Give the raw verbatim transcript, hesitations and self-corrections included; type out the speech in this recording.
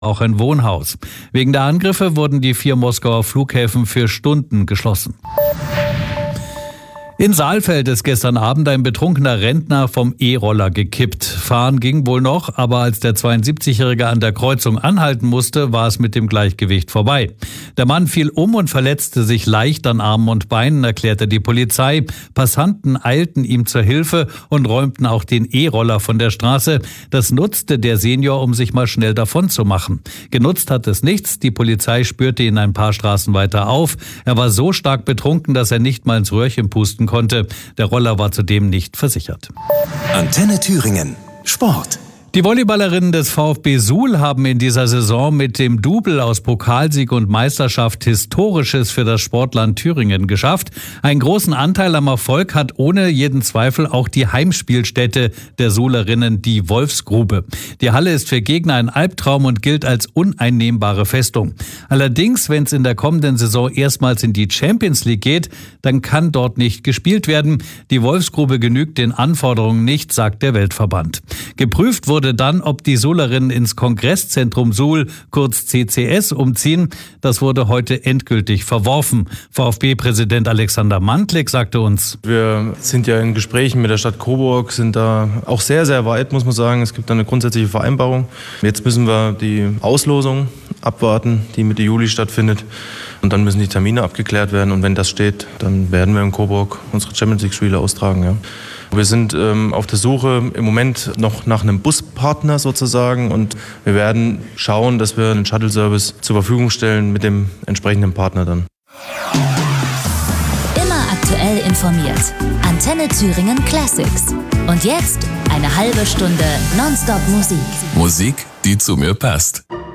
auch ein Wohnhaus. Wegen der Angriffe wurden die vier Moskauer Flughäfen für Stunden geschlossen. In Saalfeld ist gestern Abend ein betrunkener Rentner vom E-Roller gekippt. Fahren ging wohl noch, aber als der zweiundsiebzigjährige an der Kreuzung anhalten musste, war es mit dem Gleichgewicht vorbei. Der Mann fiel um und verletzte sich leicht an Armen und Beinen, erklärte die Polizei. Passanten eilten ihm zur Hilfe und räumten auch den E-Roller von der Straße. Das nutzte der Senior, um sich mal schnell davon zu machen. Genutzt hat es nichts. Die Polizei spürte ihn ein paar Straßen weiter auf. Er war so stark betrunken, dass er nicht mal ins Röhrchen pusten konnte. Der Roller war zudem nicht versichert. Antenne Thüringen. Sport. Die Volleyballerinnen des VfB Suhl haben in dieser Saison mit dem Double aus Pokalsieg und Meisterschaft Historisches für das Sportland Thüringen geschafft. Einen großen Anteil am Erfolg hat ohne jeden Zweifel auch die Heimspielstätte der Suhlerinnen, die Wolfsgrube. Die Halle ist für Gegner ein Albtraum und gilt als uneinnehmbare Festung. Allerdings, wenn es in der kommenden Saison erstmals in die Champions League geht, dann kann dort nicht gespielt werden. Die Wolfsgrube genügt den Anforderungen nicht, sagt der Weltverband. Geprüft wurde dann, ob die Suhlerinnen ins Kongresszentrum Suhl, kurz C C S, umziehen. Das wurde heute endgültig verworfen. VfB-Präsident Alexander Mantlik sagte uns: Wir sind ja in Gesprächen mit der Stadt Coburg, sind da auch sehr, sehr weit, muss man sagen. Es gibt da eine grundsätzliche Vereinbarung. Jetzt müssen wir die Auslosung abwarten, die Mitte Juli stattfindet. Und dann müssen die Termine abgeklärt werden. Und wenn das steht, dann werden wir in Coburg unsere Champions League-Spiele austragen. Ja. Wir sind ähm, auf der Suche im Moment noch nach einem Buspartner sozusagen und wir werden schauen, dass wir einen Shuttle-Service zur Verfügung stellen mit dem entsprechenden Partner dann. Immer aktuell informiert. Antenne Thüringen Classics. Und jetzt eine halbe Stunde Nonstop Musik. Musik, die zu mir passt.